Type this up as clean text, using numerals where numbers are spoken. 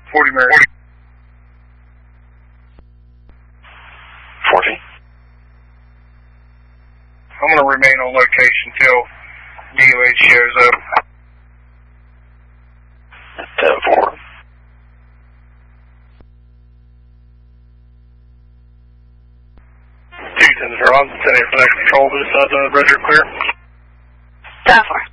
40 minutes. 40. I'm going to remain on location till DOH shows up. 10-4. Two 10s are on. 10-8 for next control. This side, bridge are clear. 10-4.